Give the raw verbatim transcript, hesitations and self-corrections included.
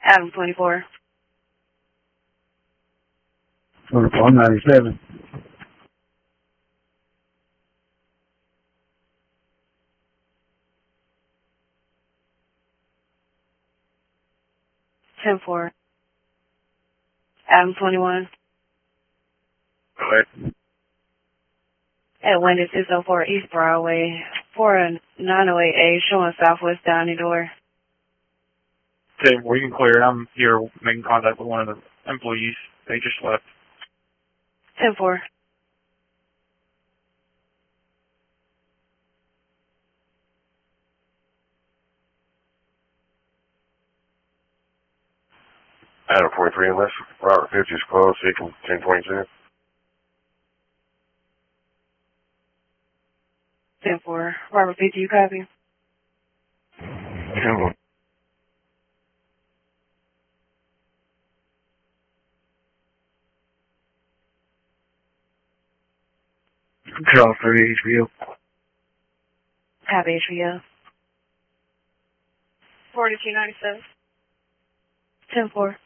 Adam twenty-four. twenty-four ninety-seven. ten four. Adam twenty-one. Go ahead. At Wendy six oh four East Broadway, four nine oh eight A, showing southwest dining door. Okay, well, you can clear it. I'm here making contact with one of the employees. They just left. ten four. Adam twenty-three unless Robert fifty is closed, so you can ten twenty-two. ten four. Robert fifty, you copy? ten one. Charles three H B O. Copy, H B O. forty-two ninety-seven. ten four.